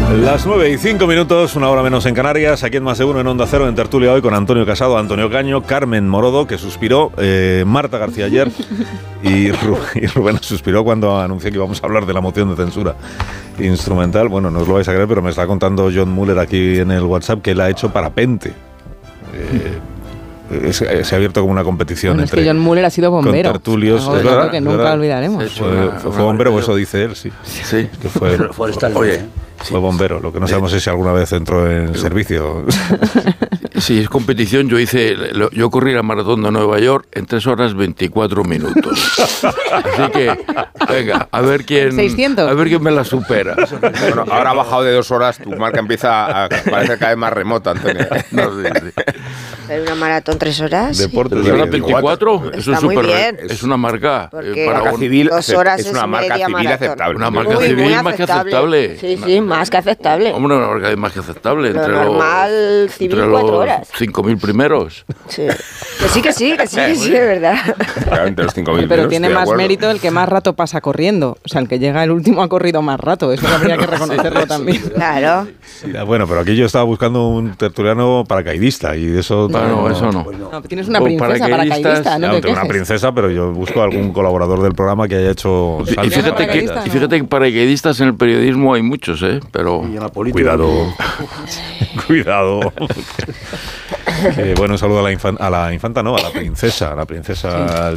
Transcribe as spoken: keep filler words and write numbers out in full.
Las nueve y cinco minutos, una hora menos en Canarias, aquí en Más de Uno en Onda Cero, en tertulia hoy con Antonio Casado, Antonio Caño, Carmen Morodo, que suspiró, eh, Marta García ayer, y, Ru- y Rubén suspiró cuando anuncié que íbamos a hablar de la moción de censura instrumental. Bueno, no os lo vais a creer, pero me está contando John Muller aquí en el WhatsApp que él ha hecho parapente. Eh, Es, se ha abierto como una competición bueno, entre es que John Muller ha sido bombero, con tertulios. algo, Es algo verdad, que es nunca verdad. olvidaremos. Fue, fue, fue bombero, o eso dice él, sí. Sí. Que fue, Oye, fue bombero. Lo que no sabemos es si alguna vez entró en servicio. si es competición, yo hice, yo corrí la maratón de Nueva York en tres horas veinticuatro minutos. Así que, venga, a ver quién, seiscientos. a ver quién me la supera. Bueno, ahora ha bajado de dos horas, tu marca empieza a parecer cada vez más remota, Antonio. No, sí, sí. Pero una maratón tres horas. Deportes. ¿tres horas veinticuatro? Eso Está es muy súper bien. Es una marca. Porque eh, para Marca un- civil, dos horas es es una marca media civil maratón. aceptable. Una marca Muy, civil muy más que aceptable. Sí, sí, más que aceptable. Hombre, una marca más que aceptable. Lo entre normal, los, civil, entre cuatro los horas. cinco mil primeros. Sí. Que sí, que sí, que sí, que sí, de verdad. Claro, entre los cinco mil Pero euros, tiene estoy de más acuerdo. mérito el que más rato pasa corriendo. O sea, el que llega el último ha corrido más rato. Eso habría que reconocerlo también. Claro. Ya, bueno, pero aquí yo estaba buscando un tertuliano paracaidista y de eso... Ah, no, eso no. No, tienes una O princesa paracaidistas, paracaidista, no Ya, te tengo una quejes. princesa, pero yo busco algún colaborador del programa que haya hecho Y saltos fíjate, que, paracaidistas, y fíjate que paracaidistas en el periodismo hay muchos, ¿eh? Pero Cuidado, cuidado. Eh, bueno, un saludo a la, infan- a la infanta, no, a la princesa, a la princesa